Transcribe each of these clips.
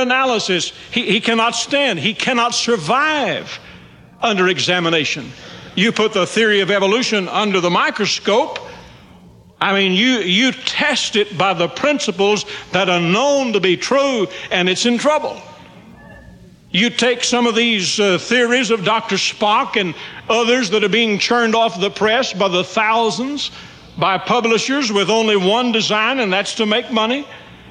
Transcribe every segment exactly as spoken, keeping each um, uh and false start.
analysis. He, he cannot stand. He cannot survive under examination. You put the theory of evolution under the microscope, I mean, you, you test it by the principles that are known to be true, and it's in trouble. You take some of these uh, theories of Doctor Spock and others that are being churned off the press by the thousands, by publishers with only one design, and that's to make money.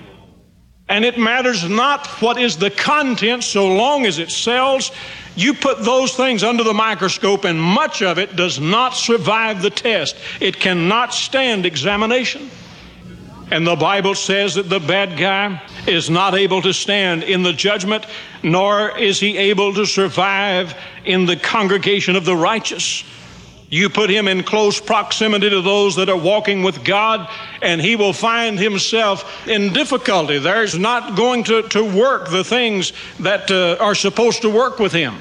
And it matters not what is the content so long as it sells. You put those things under the microscope, and much of it does not survive the test. It cannot stand examination. And the Bible says that the bad guy is not able to stand in the judgment, nor is he able to survive in the congregation of the righteous. You put him in close proximity to those that are walking with God, and he will find himself in difficulty. There's not going to, to work the things that uh, are supposed to work with him.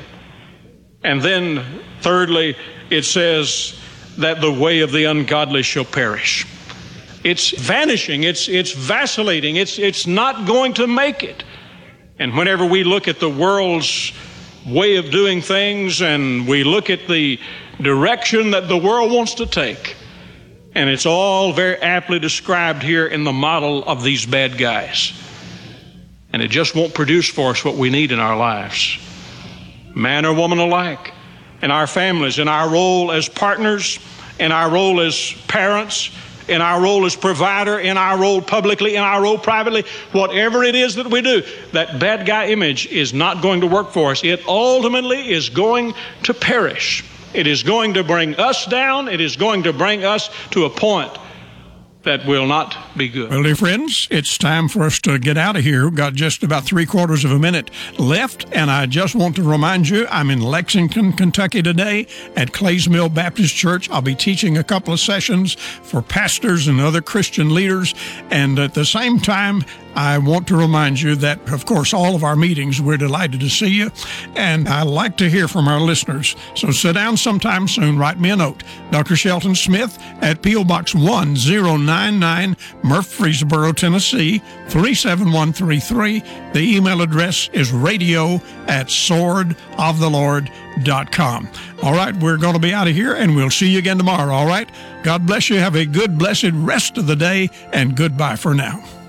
And then, thirdly, it says that the way of the ungodly shall perish. It's vanishing, it's, it's vacillating, it's, it's not going to make it. And whenever we look at the world's way of doing things, and we look at the direction that the world wants to take, and it's all very aptly described here in the model of these bad guys, and it just won't produce for us what we need in our lives, man or woman alike, in our families, in our role as partners, in our role as parents, in our role as provider, in our role publicly, in our role privately, whatever it is that we do, that bad guy image is not going to work for us. It ultimately is going to perish. It is going to bring us down. It is going to bring us to a point that will not be good. Well, dear friends, it's time for us to get out of here. We've got just about three quarters of a minute left, and I just want to remind you, I'm in Lexington, Kentucky today at Clays Mill Baptist Church. I'll be teaching a couple of sessions for pastors and other Christian leaders, and at the same time, I want to remind you that, of course, all of our meetings, we're delighted to see you, and I like to hear from our listeners. So sit down sometime soon, write me a note. Doctor Shelton Smith at P O Box one zero nine nine, Murfreesboro, Tennessee, three seven one three three. The email address is radio at sword of the lord dot com. All right, we're going to be out of here, and we'll see you again tomorrow, all right? God bless you. Have a good, blessed rest of the day, and goodbye for now.